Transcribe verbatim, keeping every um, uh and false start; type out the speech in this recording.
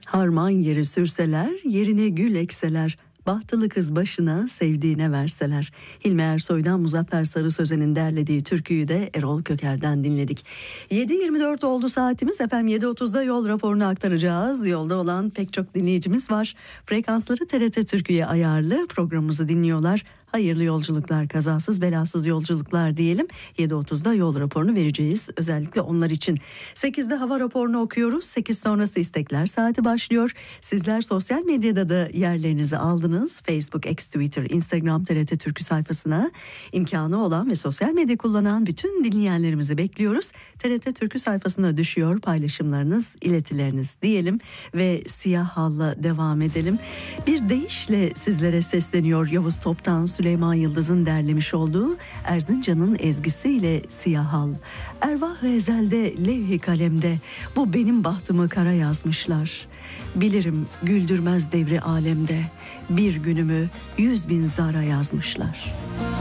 Harman yeri sürseler, yerine gül ekseler. Bahtılı kız başına sevdiğine verseler. Hilmi Ersoy'dan Muzaffer Sarı Sözen'in derlediği türküyü de Erol Köker'den dinledik. yedi yirmi dört oldu saatimiz. Efendim yedi otuzda yol raporunu aktaracağız. Yolda olan pek çok dinleyicimiz var. Frekansları T R T Türkiye ayarlı, programımızı dinliyorlar. Hayırlı yolculuklar, kazasız belasız yolculuklar diyelim. yedi otuzda yol raporunu vereceğiz. Özellikle onlar için. sekizde hava raporunu okuyoruz. sekiz sonrası istekler saati başlıyor. Sizler sosyal medyada da yerlerinizi aldınız. Facebook, X, Twitter, Instagram, T R T Türkü sayfasına imkanı olan ve sosyal medya kullanan bütün dinleyenlerimizi bekliyoruz. T R T Türkü sayfasına düşüyor paylaşımlarınız, iletileriniz diyelim ve siyah halla devam edelim. Bir deyişle sizlere sesleniyor Yavuz Top'tan Süleyman Yıldız'ın derlemiş olduğu Erzincan'ın ezgisiyle Siyah Hal. Ervah-ı ezelde levh-i kalemde bu benim bahtımı kara yazmışlar. Bilirim güldürmez devri alemde bir günümü yüz bin zara yazmışlar.